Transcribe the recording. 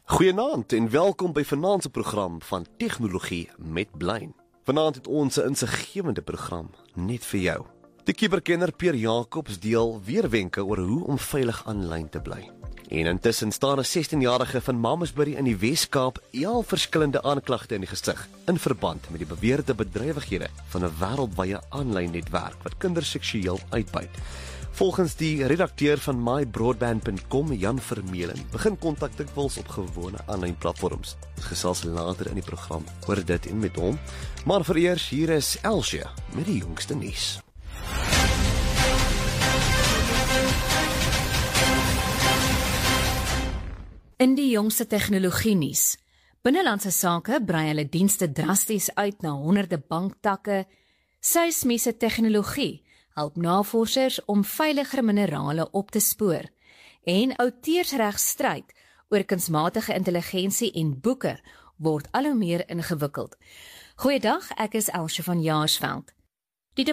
Goeienaand en welkom by vanaand se program van Tegnologie met Blyn. Vanaand het ons 'n insiggewende program net vir jou. Die kuberkenner Pierre Jacobs deel weer wenke oor hoe om veilig aanlyn te bly. En intussen staan 'n 16-jarige van Mamasbury in die Wes-Kaap al verskillende aanklagte in die gesig in verband met die beweerde bedrywighede van 'n wêreldwye aanlyn netwerk wat kinders seksueel uitbuit. Volgens die redakteur van mybroadband.com, Jan Vermeulen, begin kontak dikwels op gewone aanlyn platforms. Gesels later in die program oor dit en met hom. Maar vereers hier is Elsje met die jongste nuus. In die jongste tegnologie nuus. Binnelandse sake brei hulle dienste drasties uit na honderde banktakke. Seismiese tegnologie help navorsers om veiliger minerale op te spoor. En outeursregstryd oor kunsmatige intelligensie en boeke word al hoe meer ingewikkeld. Goeiedag, ek is Elsje van Jaarsveld.